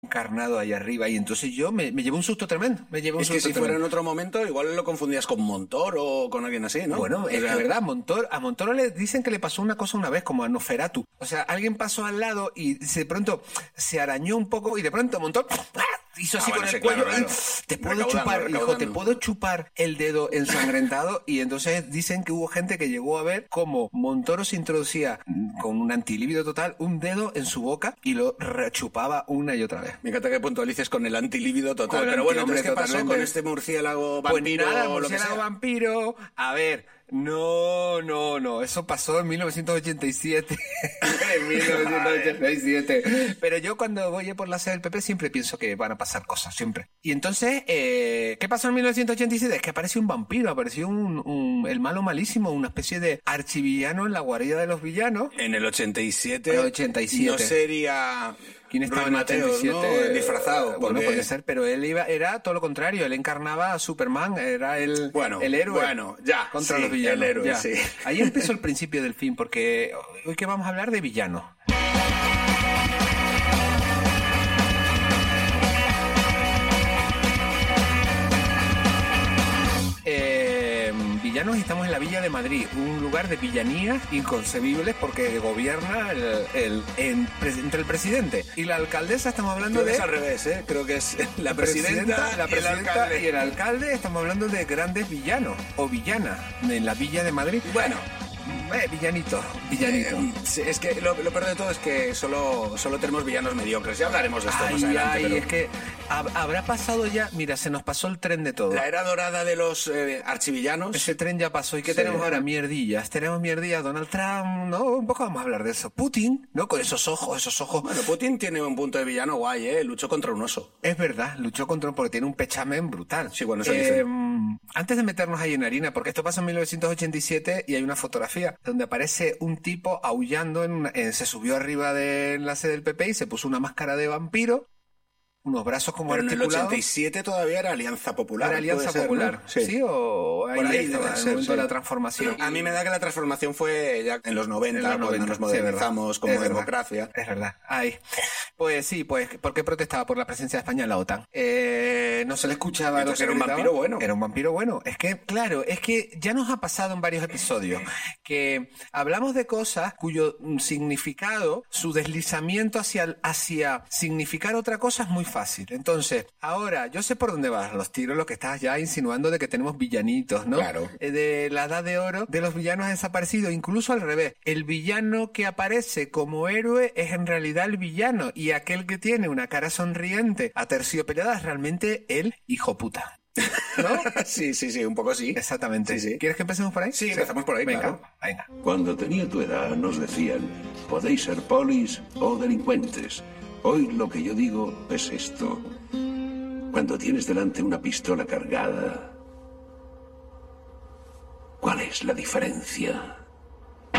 encarnado ahí arriba, y entonces yo me llevé un susto tremendo. Es que si fuera en otro momento, igual lo confundías con Montoro o con alguien así, ¿no? Bueno, es que es verdad, a Montoro le dicen que le pasó una cosa una vez, como a Nosferatu. O sea, alguien pasó al lado y de pronto se arañó un poco y de pronto Montoro hizo así con el cuello. Claro. Te puedo chupar, hijo, te puedo chupar el dedo ensangrentado. Y entonces dicen que hubo gente que llegó a ver cómo Montoro se introducía con un antilíbido total un dedo en su boca y lo rechupaba una y otra vez. Me encanta que puntualices con el antilíbido total. Pero bueno, entonces, ¿qué pasó con este murciélago vampiro? Pues nada, o lo que murciélago sea? vampiro. A ver, no. Eso pasó en 1987. En 1987. Pero yo cuando voy por la sede del PP siempre pienso que van a pasar cosas, siempre. Y entonces, ¿qué pasó en 1987? Es que apareció un vampiro, apareció el malo malísimo, una especie de archivillano en la guarida de los villanos. En el 87. En el 87. No sería... ¿Quién estaba Ruiz en el 87? Mateos, ¿no? Disfrazado. Bueno, puede ser, pero él era todo lo contrario. Él encarnaba a Superman, era el héroe. Bueno, ya. Contra sí, los villanos. El héroe, ya. sí. Ahí empezó el principio del fin, porque hoy que vamos a hablar de villanos. Villanos, estamos en la Villa de Madrid, un lugar de villanías inconcebibles porque gobierna entre el presidente y la alcaldesa. Estamos hablando Creo de... que es al revés, ¿eh? Creo que es la presidenta y el alcalde. Estamos hablando de grandes villanos o villanas en la Villa de Madrid. Bueno, villanito. Es que lo peor de todo es que solo tenemos villanos mediocres. Ya hablaremos de esto más adelante. Pero... es que habrá pasado ya... Mira, se nos pasó el tren de todo. La era dorada de los archivillanos. Ese tren ya pasó. ¿Y qué tenemos ahora? Mierdillas. Tenemos mierdillas. Donald Trump, ¿no? Un poco vamos a hablar de eso. Putin, ¿no? Con esos ojos. Bueno, Putin tiene un punto de villano guay, ¿eh? Luchó contra un oso. Es verdad, luchó contra porque tiene un pechamen brutal. Sí, bueno, eso dice. Antes de meternos ahí en harina, porque esto pasa en 1987 y hay una fotografía donde aparece un tipo aullando, se subió arriba de la sede del PP y se puso una máscara de vampiro, unos brazos como pero articulados. En el 87 todavía era Alianza Popular. Era Alianza Popular, ¿no? Sí, o ahí, por ahí estaba, debe en el ser, momento de la transformación. A mí me da que la transformación fue ya en los 90, cuando nos modernizamos como democracia. Es verdad. Pues sí, pues ¿por qué protestaba? Por la presencia de España en la OTAN. No se le escuchaba. Entonces era un vampiro bueno. Era un vampiro bueno. Es que, claro, ya nos ha pasado en varios episodios que hablamos de cosas cuyo significado, su deslizamiento hacia significar otra cosa es muy fácil. Entonces, ahora, yo sé por dónde vas los tiros, lo que estás ya insinuando de que tenemos villanitos, ¿no? Claro. De la Edad de Oro, de los villanos ha desaparecido, incluso al revés. El villano que aparece como héroe es en realidad el villano, y aquel que tiene una cara sonriente, aterciopelada, es realmente el hijo puta. ¿No? Sí, un poco sí. Exactamente. Sí. ¿Quieres que empecemos por ahí? Sí, empezamos por ahí, venga. Cuando tenía tu edad nos decían, podéis ser polis o delincuentes. Hoy lo que yo digo es esto. Cuando tienes delante una pistola cargada, ¿cuál es la diferencia?